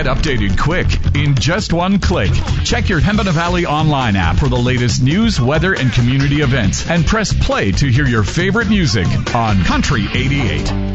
Get updated quick in just one click. Check your Pembina Valley online app for the latest news, weather, and community events. And press play to hear your favorite music on Country 88.